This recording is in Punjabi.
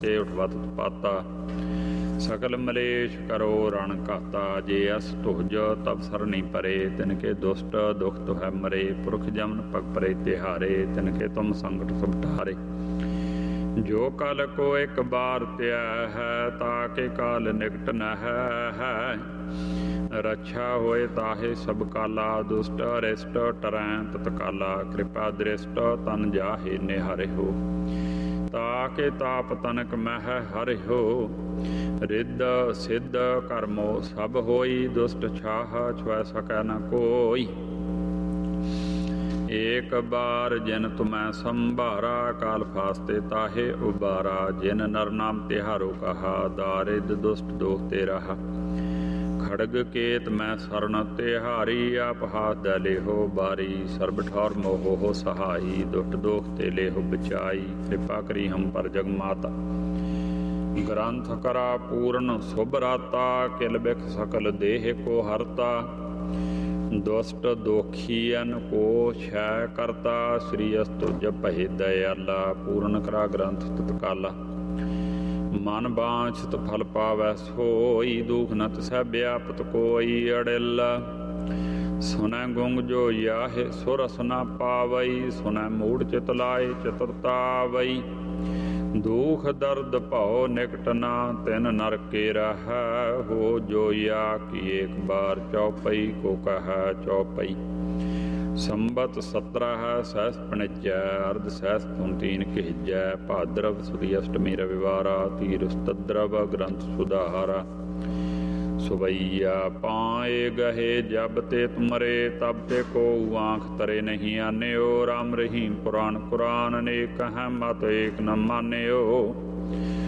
ਤੇ ਉਠਵਤ ਪਾਤਾ। ਸਕਲ ਮਲੇਸ਼ ਕਰੋ ਰਣ ਘਾਤਾ। ਜੇ ਅਸ ਤੁਜ ਤਬ ਸਰਨੀ ਪਰੇ। ਤਿਨਕੇ ਦੁਸ਼ਟ ਦੁਖ ਤੁਹੈ ਮਰੇ। ਪੁਰਖ ਜਮਨ ਪਗ ਪਰੇ ਤਿਹਾਰੇ। ਤਿਨਕੇ ਤੁਮ ਸੰਕਟ ਸਭ ਠਾਰੇ। ਜੋ ਕਲ ਕੋ ਇੱਕ ਬਾਰ ਤਿਆ ਹੈ। ਤਾਕੇ ਕਾਲ ਨਿਕਟ ਨ ਹੈ। ਰਛਾ ਹੋਏ ਤਾਹੇ ਸਭ ਕਾਲਾ। ਦੁਸ਼ਟ ਅਰਿਸ਼ਟ ਟਰੈ ਤਤਕਾਲਾ। ਕਿਰਪਾ ਦ੍ਰਿਸ਼ਟ ਤਨ ਜਾਹੇ ਨਿਹਾਰਿਓ। ਤਾਕੇ ਤਾਪ ਤਨਕ ਮਹਿ ਹਰਿਓ। ਰਿੱਧ ਸਿੱਧ ਕਰਮੋ ਸਭ ਹੋਈ। ਦੁਸ਼ਟ ਛਾਹ ਛੁਐ ਸਕੈ ਨ ਕੋਈ। ਏਕ ਬਾਰ ਜਿਨ ਤੁਮੈ ਸੰਭਾਰਾ। ਕਾਲ ਫਾਸਤੇ ਤਾਹੇ ਉਬਾਰਾ। ਜਿਨ ਨਰ ਨਾਮ ਤਿਹਾਰੋ ਕਹਾ। ਦਾਰਿਦ ਦੁਸ਼ਟ ਦੋਖ ਤੇ ਰਹਾ। ਖੜਗ ਕੇਤ ਮੈਂ ਸਰਨ ਤਿਹਾਰੀ। ਆਪ ਹਾਥ ਦੈ ਲੇਹੋ ਬਾਰੀ। ਸਰਬ ਠੌਰ ਮੋਹੋ ਸਹਾਈ। ਦੁਸ਼ਟ ਦੋਖ ਤੇ ਲੇਹੋ ਬਚਾਈ। ਕਿਰਪਾ ਕਰੀ ਹਮ ਪਰ ਜਗ ਮਾਤਾ। ਗ੍ਰੰਥ ਕਰਾ ਪੂਰਨ ਸੁਭ ਰਾਤਾ। ਕਿਲ ਬਿਖ ਸਕਲ ਦੇਹ ਕੋ ਹਰਤਾ। ਦੁਸ਼ਟ ਦੋਖੀਅਨ ਕੋ ਛੈ ਕਰਤਾ। ਸ੍ਰੀ ਅਸਤੁਜ ਭਏ ਦਇਆਲਾ। ਪੂਰਨ ਕਰਾ ਗ੍ਰੰਥ ਤਤਕਾਲਾ। ਮਨ ਬਾਂਛਤ ਫਲ ਪਾਵੈ ਸੋਈ। ਦੁਖ ਨ ਤਿਸੈ ਬਿਆਪਤ ਕੋਈ। ਅੜਿਲ ਸੁਨੈ ਗੁੰਗ ਜੋ ਯਾਹੇ। ਸੁਰ ਰਸ ਨ ਪਾਵਈ। ਸੁਨੈ ਮੂੜ ਚਿਤ ਲਾਏ ਚਤੁਰਤਾ ਵਈ। ਦੁਖ ਦਰਦ ਭਉ ਨਿਕਟ ਨਾ। ਤਿਨ ਨਰਕੇ ਰਹੈ। ਹੋ ਜੋ ਯਾ ਕੀ ਏਕ ਬਾਰ। ਚੌਪਈ ਕੋ ਕਹੈ ਚੌਪਈ। ਸੰਬਤ 17 ਸਹਿਸ ਪਣਿਜੈ। ਅਰਧ ਸਹਿਸ ਤੁੰਤੀਨ ਕਹਿਜੈ। ਭਾਦਰਵ ਸੁਦੀ ਅਸ਼ਟਮੀ ਰਵਿਵਾਰਾ। ਤੀਰੁ ਸਤਦਰਵ ਗ੍ਰੰਥ ਸੁਧਾਰਾ। ਸੁਬਈਆ ਪਾਏ ਗਹੇ ਜਬ ਤੇ ਤੁਮਰੇ। ਤਬ ਤੇ ਕੋ ਆਂਖ ਤਰੇ ਨਹੀਂ ਆਨਿਓ। ਰਾਮ ਰਹੀਮ ਪੁਰਾਣ ਕੁਰਾਨ ਅਨੇਕ ਹੈ। ਮਤ ਏਕ ਨ ਮਾਨਿਓ।